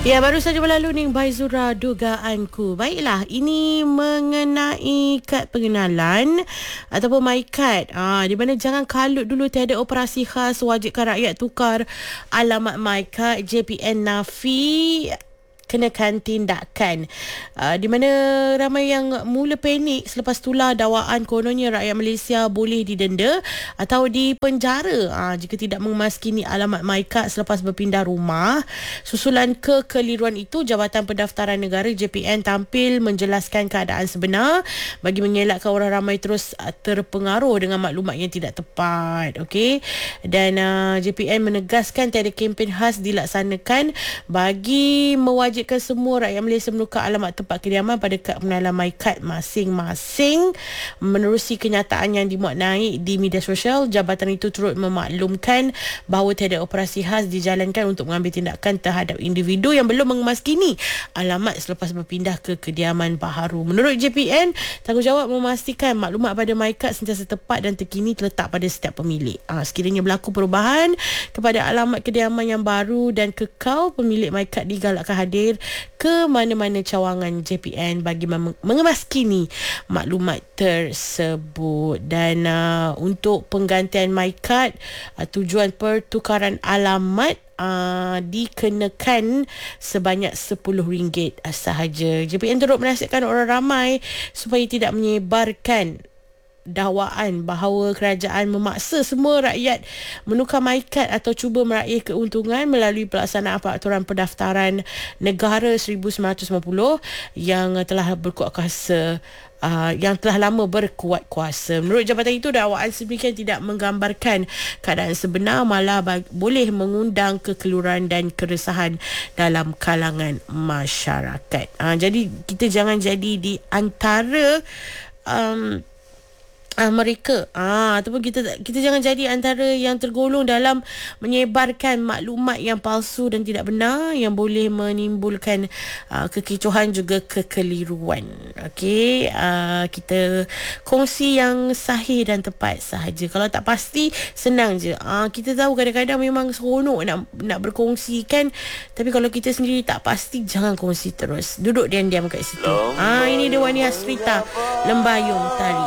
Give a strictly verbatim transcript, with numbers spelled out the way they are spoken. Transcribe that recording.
Ya, baru saja berlalu nih Baizura dugaanku. Baiklah, ini mengenai kad pengenalan ataupun MyKad. Ah, di mana jangan kalut dulu tiada operasi khas, wajibkan rakyat tukar alamat MyKad. J P N nafi kenakan tindakan. Uh, di mana ramai yang mula panik selepas tular dakwaan kononnya rakyat Malaysia boleh didenda atau dipenjara uh, jika tidak memaskini alamat MyKad selepas berpindah rumah. Susulan kekeliruan itu, Jabatan Pendaftaran Negara J P N tampil menjelaskan keadaan sebenar bagi mengelakkan orang ramai terus uh, terpengaruh dengan maklumat yang tidak tepat. Okey. Dan uh, J P N menegaskan tiada kempen khas dilaksanakan bagi mewajibkan semua rakyat Malaysia menukar alamat tempat kediaman pada kad pengenalan MyKad masing-masing. Menerusi kenyataan yang dimuat naik di media sosial, jabatan itu turut memaklumkan bahawa tiada operasi khas dijalankan untuk mengambil tindakan terhadap individu yang belum memaskini alamat selepas berpindah ke kediaman baharu. Menurut J P N, tanggungjawab memastikan maklumat pada MyKad sentiasa tepat dan terkini terletak pada setiap pemilik. Ha, sekiranya berlaku perubahan kepada alamat kediaman yang baru dan kekal, pemilik MyKad digalakkan hadir ke mana-mana cawangan J P N bagi mem- mengemaskini maklumat tersebut. Dan uh, untuk penggantian MyKad, uh, tujuan pertukaran alamat Uh, dikenakan sebanyak sepuluh ringgit sahaja. J P N turut menasihatkan orang ramai supaya tidak menyebarkan dakwaan bahawa kerajaan memaksa semua rakyat menukar MyKad atau cuba meraih keuntungan melalui pelaksanaan peraturan pendaftaran negara seribu sembilan ratus sembilan puluh yang telah berkuat kuasa Uh, yang telah lama berkuat kuasa. Menurut jabatan itu, dakwaan sedemikian tidak menggambarkan keadaan sebenar, malah bag- boleh mengundang kekeliruan dan keresahan dalam kalangan masyarakat. Uh, jadi kita jangan jadi di antara um, Uh, mereka ah ataupun kita kita jangan jadi antara yang tergolong dalam menyebarkan maklumat yang palsu dan tidak benar yang boleh menimbulkan uh, kekecohan juga kekeliruan. Okey, uh, kita kongsi yang sahih dan tepat sahaja. Kalau tak pasti, senang je. Ah, kita tahu kadang-kadang memang seronok nak nak berkongsi kan, tapi kalau kita sendiri tak pasti, jangan kongsi terus. Duduk diam-diam kat situ. Ah, ini dia Wani Hasrita, Lembayung Tali.